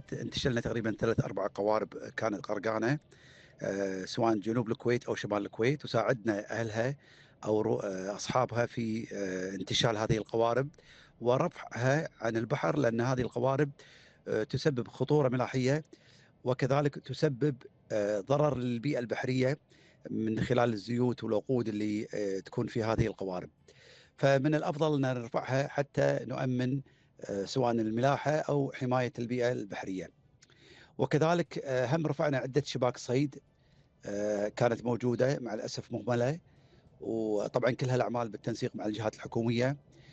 انتشلنا تقريبا 3-4 قوارب كانت غرقانة، سواء جنوب الكويت أو شمال الكويت، وساعدنا أهلها أو أصحابها في انتشال هذه القوارب ورفعها عن البحر، لأن هذه القوارب تسبب خطورة ملاحية، وكذلك تسبب ضرر للبيئة البحرية من خلال الزيوت والوقود اللي تكون في هذه القوارب. فمن الأفضل أن نرفعها حتى نؤمن سواء الملاحة أو حماية البيئة البحرية. وكذلك هم رفعنا عدة شباك صيد كانت موجودة مع الأسف مهملة، وطبعا كل هالأعمال بالتنسيق مع الجهات الحكومية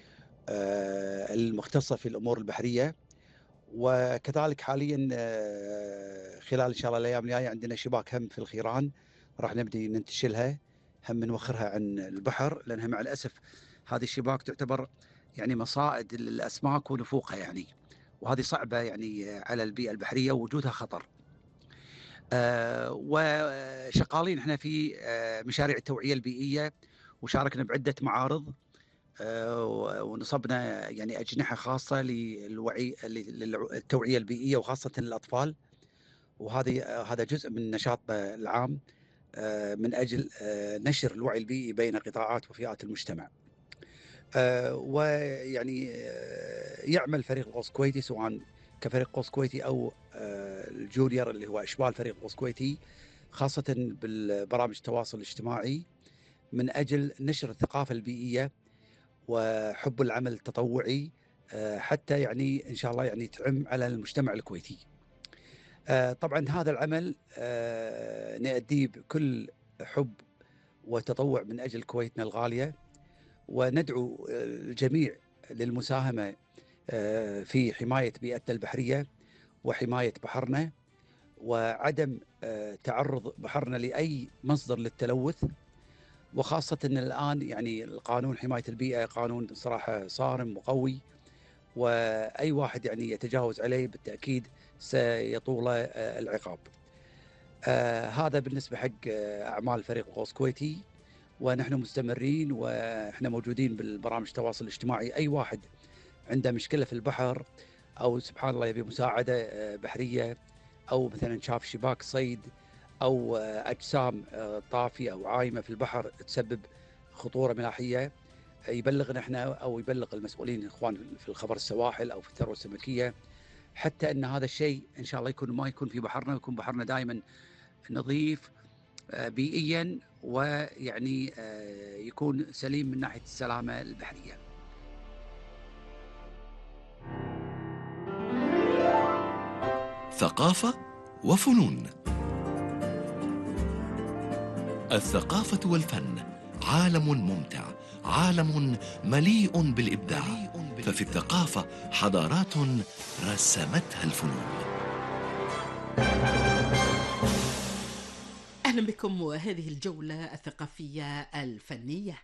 المختصة في الأمور البحرية. وكذلك حاليا خلال إن شاء الله الأيام الجاية عندنا شباك هم في الخيران راح نبدي ننتشلها، هم نوخرها عن البحر، لأنها مع الأسف هذه الشباك تعتبر يعني مصائد للأسماك ونفوقها يعني، وهذه صعبة يعني على البيئة البحرية ووجودها خطر. وشغالين احنا في مشاريع التوعية البيئية، وشاركنا بعدة معارض، ونصبنا يعني أجنحة خاصة للتوعية البيئية وخاصة للأطفال، هذا جزء من نشاطنا العام من أجل نشر الوعي البيئي بين قطاعات وفئات المجتمع. ويعني يعمل فريق الغوص الكويتي سواء كفريق غوص كويتي أو الجونيور اللي هو إشبال فريق غوص كويتي، خاصة بالبرامج التواصل الاجتماعي، من أجل نشر الثقافة البيئية وحب العمل التطوعي، حتى يعني إن شاء الله يعني تعم على المجتمع الكويتي. طبعا هذا العمل نؤديه بكل حب وتطوع من أجل كويتنا الغالية، وندعو الجميع للمساهمة في حماية بيئتنا البحرية وحماية بحرنا، وعدم تعرض بحرنا لأي مصدر للتلوث. وخاصة أن الآن يعني القانون حماية البيئة قانون صراحة صارم وقوي، وأي واحد يعني يتجاوز عليه بالتأكيد سيطول العقاب. هذا بالنسبة حق أعمال فريق الغوص الكويتي، ونحن مستمرين وإحنا موجودين بالبرامج التواصل الاجتماعي. أي واحد عنده مشكلة في البحر أو سبحان الله يبي مساعدة بحرية، أو مثلا شاف شباك صيد أو أجسام طافية أو عايمة في البحر تسبب خطورة ملاحية، يبلغنا احنا أو يبلغ المسؤولين الإخوان في الخبر السواحل أو في الثروة السمكية، حتى أن هذا الشيء إن شاء الله ما يكون في بحرنا، ويكون بحرنا دائما نظيف بيئيا، ويعني يكون سليم من ناحية السلامة البحرية. ثقافة وفنون. الثقافة والفن عالم ممتع، عالم مليء بالإبداع، ففي الثقافة حضارات رسمتها الفنون. أهلا بكم وهذه الجولة الثقافية الفنية.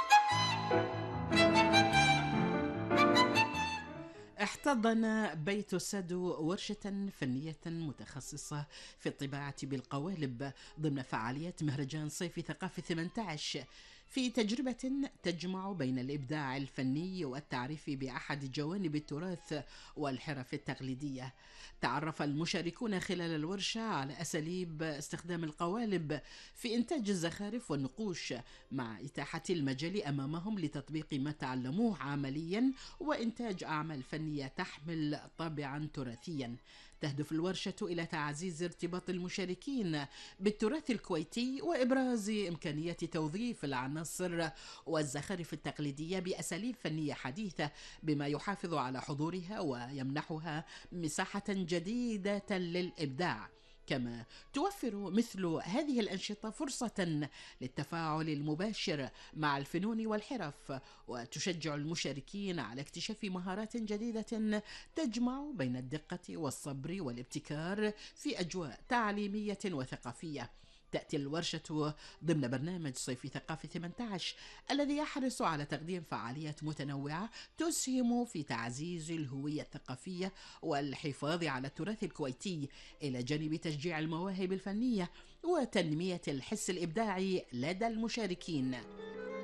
احتضن بيت سادو ورشة فنية متخصصة في الطباعة بالقوالب ضمن فعاليات مهرجان صيفي ثقافي 18، في تجربة تجمع بين الإبداع الفني والتعريف بأحد جوانب التراث والحرف التقليدية. تعرف المشاركون خلال الورشة على أساليب استخدام القوالب في إنتاج الزخارف والنقوش، مع إتاحة المجال أمامهم لتطبيق ما تعلموه عمليا وإنتاج أعمال فنية تحمل طابعا تراثيا. تهدف الورشة إلى تعزيز ارتباط المشاركين بالتراث الكويتي وإبراز إمكانية توظيف العناصر والزخارف التقليدية بأساليب فنية حديثة، بما يحافظ على حضورها ويمنحها مساحة جديدة للإبداع. كما توفر مثل هذه الأنشطة فرصة للتفاعل المباشر مع الفنون والحرف، وتشجع المشاركين على اكتشاف مهارات جديدة تجمع بين الدقة والصبر والابتكار في أجواء تعليمية وثقافية. تأتي الورشة ضمن برنامج صيفي ثقافي 18 الذي يحرص على تقديم فعاليات متنوعة تسهم في تعزيز الهوية الثقافية والحفاظ على التراث الكويتي، إلى جانب تشجيع المواهب الفنية وتنمية الحس الإبداعي لدى المشاركين.